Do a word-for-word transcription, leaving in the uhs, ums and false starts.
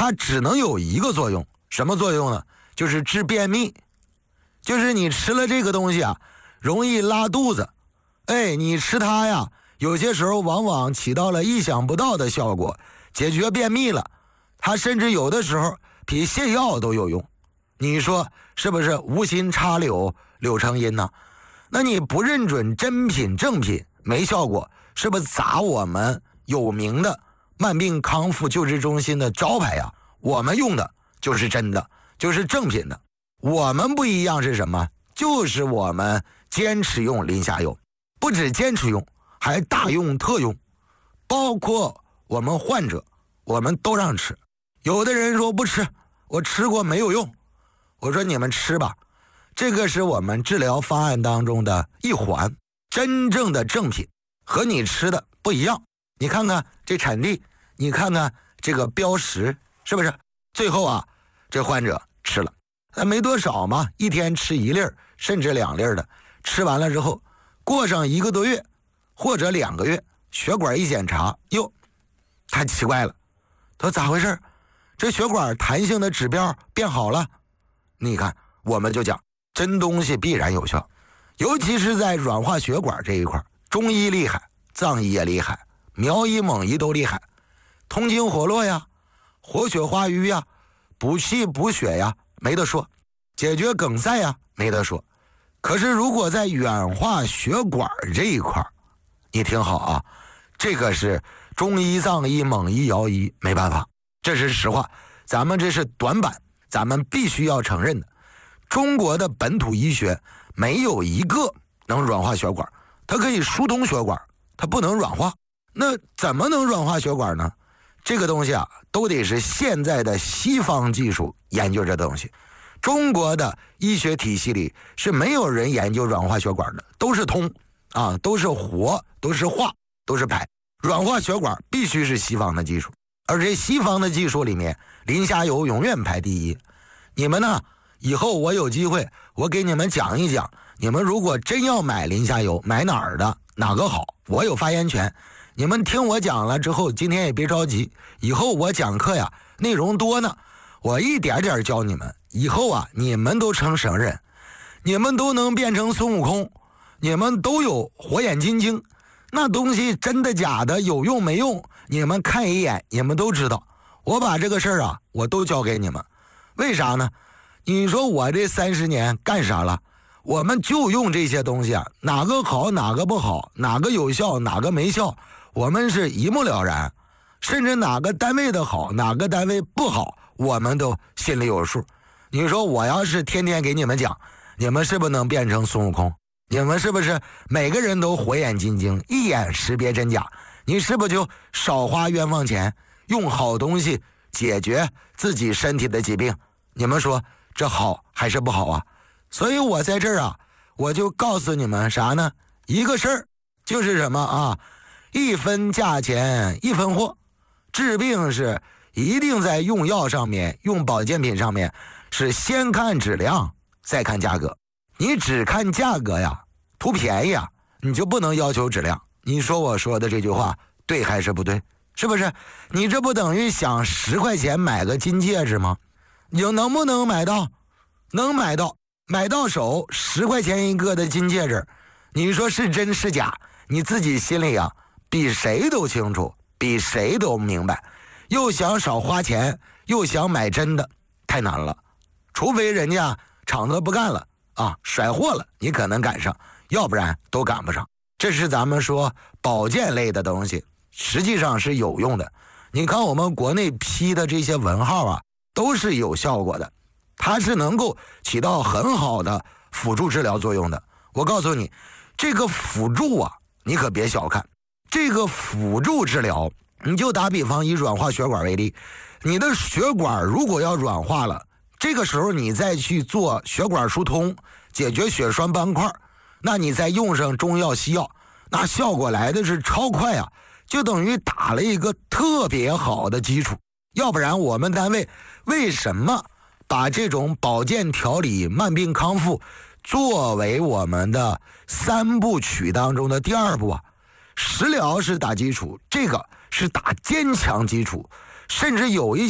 它只能有一个作用，什么作用呢？就是治便秘。就是你吃了这个东西啊，容易拉肚子。哎，你吃它呀，有些时候往往起到了意想不到的效果，解决便秘了。它甚至有的时候比泻药都有用。你说是不是无心插柳柳成荫呢？那你不认准真品正品没效果，是不是砸我们有名的慢病康复救治中心的招牌呀？我们用的就是真的，就是正品的。我们不一样是什么？就是我们坚持用林下油，不止坚持用，还大用特用，包括我们患者，我们都让吃。有的人说不吃，我吃过没有用。我说你们吃吧，这个是我们治疗方案当中的一环，真正的正品和你吃的不一样。你看看这产地，你看看这个标识，是不是？最后啊，这患者吃了，没多少嘛，一天吃一粒甚至两粒的，吃完了之后，过上一个多月或者两个月，血管一检查，哟，太奇怪了，他说咋回事？这血管弹性的指标变好了。你看，我们就讲真东西必然有效，尤其是在软化血管这一块，中医厉害，藏医也厉害，苗医蒙医都厉害，通经活络呀，活血化瘀呀，补气补血呀，没得说，解决梗塞呀，没得说。可是如果在软化血管这一块，你听好啊，这个是中医藏医蒙医姚医没办法，这是实话，咱们这是短板，咱们必须要承认的。中国的本土医学没有一个能软化血管，它可以疏通血管，它不能软化。那怎么能软化血管呢？这个东西啊，都得是现在的西方技术研究这东西。中国的医学体系里是没有人研究软化血管的，都是通啊，都是活，都是化，都是排。软化血管必须是西方的技术，而这西方的技术里面，林下油永远排第一。你们呢，以后我有机会，我给你们讲一讲，你们如果真要买林下油，买哪儿的，哪个好，我有发言权。你们听我讲了之后，今天也别着急，以后我讲课呀，内容多呢，我一点点教你们。以后啊，你们都成神人，你们都能变成孙悟空，你们都有火眼金睛，那东西真的假的，有用没用，你们看一眼，你们都知道。我把这个事儿啊，我都教给你们。为啥呢？你说我这三十年干啥了？我们就用这些东西啊，哪个好哪个不好，哪个有效哪个没效，我们是一目了然。甚至哪个单位的好，哪个单位不好，我们都心里有数。你说我要是天天给你们讲，你们是不是能变成孙悟空？你们是不是每个人都火眼金睛，一眼识别真假？你是不是就少花冤枉钱，用好东西解决自己身体的疾病？你们说这好还是不好啊？所以我在这儿啊，我就告诉你们啥呢？一个事儿，就是什么啊？一分价钱一分货，治病是一定在用药上面，用保健品上面是先看质量再看价格。你只看价格呀，图便宜啊，你就不能要求质量。你说我说的这句话对还是不对？是不是？你这不等于想十块钱买个金戒指吗？你能不能买到？能买到，买到手十块钱一个的金戒指，你说是真是假？你自己心里啊比谁都清楚，比谁都明白。又想少花钱，又想买真的，太难了。除非人家厂子不干了啊，甩货了，你可能赶上，要不然都赶不上。这是咱们说保健类的东西，实际上是有用的。你看我们国内批的这些文号啊，都是有效果的，它是能够起到很好的辅助治疗作用的。我告诉你，这个辅助啊，你可别小看这个辅助治疗。你就打比方以软化血管为例，你的血管如果要软化了，这个时候你再去做血管疏通，解决血栓斑块，那你再用上中药西药，那效果来的是超快啊，就等于打了一个特别好的基础。要不然我们单位为什么把这种保健调理慢病康复作为我们的三部曲当中的第二步啊？食疗是打基础，这个是打坚强基础，甚至有一